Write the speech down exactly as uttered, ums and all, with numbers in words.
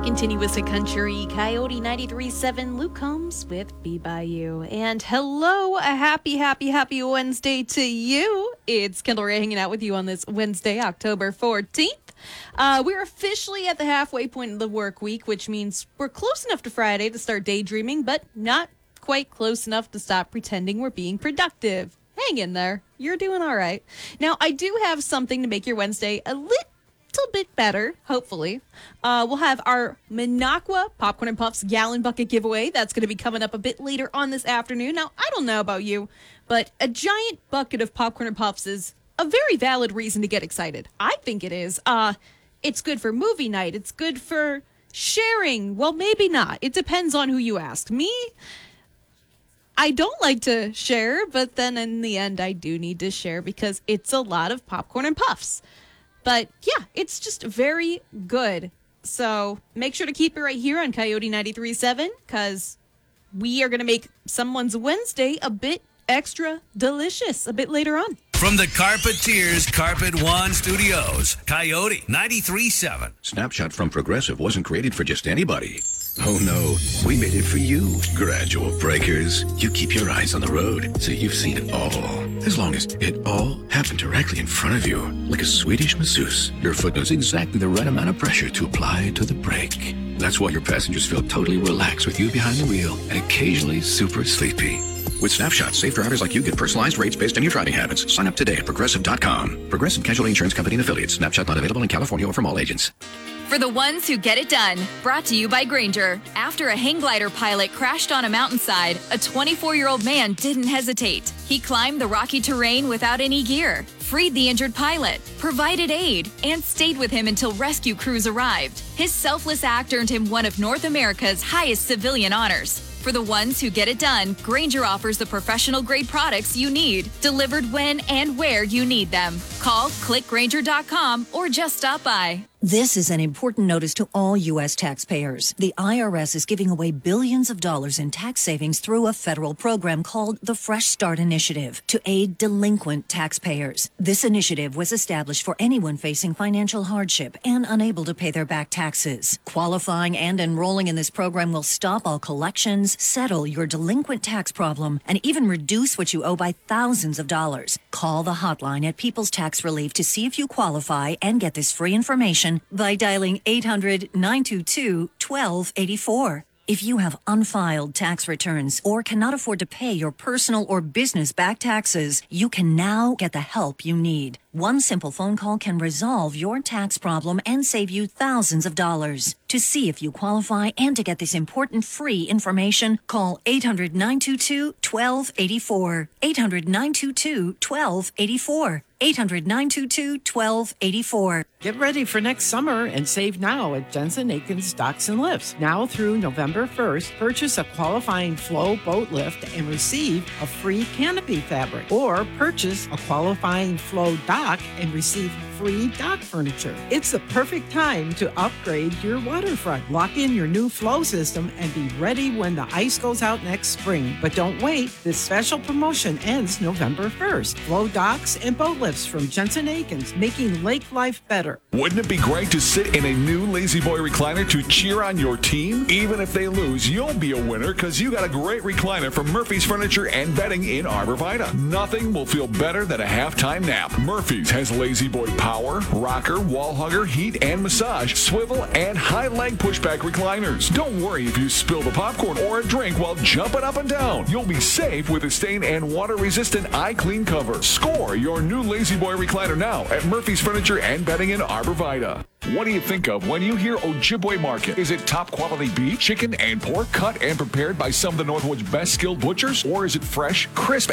Continuous to Country, Coyote ninety-three point seven, Luke Combs with Be By You. And hello, a happy, happy, happy Wednesday to you. It's Kendall Ray hanging out with you on this Wednesday, October fourteenth. Uh, we're officially at the halfway point of the work week, which means we're close enough to Friday to start daydreaming, but not quite close enough to stop pretending we're being productive. Hang in there. You're doing all right. Now, I do have something to make your Wednesday a little bit better, hopefully. Uh, we'll have our Minocqua Popcorn and Puffs gallon bucket giveaway. That's going to be coming up a bit later on this afternoon. Now, I don't know about you, but a giant bucket of Popcorn and Puffs is a very valid reason to get excited. I think it is. Uh, it's good for movie night. It's good for sharing. Well, maybe not. It depends on who you ask. Me, I don't like to share, but then in the end, I do need to share because it's a lot of popcorn and puffs. But yeah, it's just very good. So make sure to keep it right here on Coyote ninety-three point seven because we are going to make someone's Wednesday a bit extra delicious a bit later on. From the Carpeteers Carpet One Studios, Coyote ninety-three point seven. Snapshot from Progressive wasn't created for just anybody. Oh no, we made it for you, gradual breakers. You keep your eyes on the road, so you've seen it all. As long as it all happened directly in front of you, like a Swedish masseuse, your foot knows exactly the right amount of pressure to apply to the brake. That's why your passengers feel totally relaxed with you behind the wheel and occasionally super sleepy. With Snapshot, safe drivers like you get personalized rates based on your driving habits. Sign up today at Progressive dot com. Progressive Casualty Insurance Company and Affiliates. Snapshot not available in California or from all agents. For the ones who get it done, brought to you by Grainger. After a hang glider pilot crashed on a mountainside, a twenty-four-year-old man didn't hesitate. He climbed the rocky terrain without any gear, freed the injured pilot, provided aid, and stayed with him until rescue crews arrived. His selfless act earned him one of North America's highest civilian honors. For the ones who get it done, Grainger offers the professional-grade products you need, delivered when and where you need them. Call, click Grainger dot com, or just stop by. This is an important notice to all U S taxpayers. The I R S is giving away billions of dollars in tax savings through a federal program called the Fresh Start Initiative to aid delinquent taxpayers. This initiative was established for anyone facing financial hardship and unable to pay their back taxes. Qualifying and enrolling in this program will stop all collections, settle your delinquent tax problem, and even reduce what you owe by thousands of dollars. Call the hotline at People's Tax Relief to see if you qualify and get this free information by dialing eight hundred, nine two two, one two eight four. If you have unfiled tax returns or cannot afford to pay your personal or business back taxes, you can now get the help you need. One simple phone call can resolve your tax problem and save you thousands of dollars. To see if you qualify and to get this important free information, call eight hundred, nine two two, one two eight four. eight hundred, nine two two, one two eight four. eight hundred, nine two two, one two eight four. Get ready for next summer and save now at Jensen Aikens Docks and Lifts. Now through November first, purchase a qualifying Flow boat lift and receive a free canopy fabric. Or purchase a qualifying Flow dock and receive free dock furniture. It's the perfect time to upgrade your waterfront. Lock in your new Flow system and be ready when the ice goes out next spring. But don't wait. This special promotion ends November first. Flow docks and boat lifts from Jensen Aikens, making lake life better. Wouldn't it be great to sit in a new Lazy Boy recliner to cheer on your team? Even if they lose, you'll be a winner because you got a great recliner from Murphy's Furniture and Bedding in Arborvita. Nothing will feel better than a halftime nap. Murphy's has Lazy Boy power, rocker, wall hugger, heat and massage, swivel, and high leg pushback recliners. Don't worry if you spill the popcorn or a drink while jumping up and down. You'll be safe with a stain and water resistant eye clean cover. Score your new Lazy Boy recliner now at Murphy's Furniture and Bedding in Arborvita. What do you think of when you hear Ojibwe Market? Is it top quality beef, chicken, and pork cut and prepared by some of the Northwood's best skilled butchers? Or is it fresh, crisp,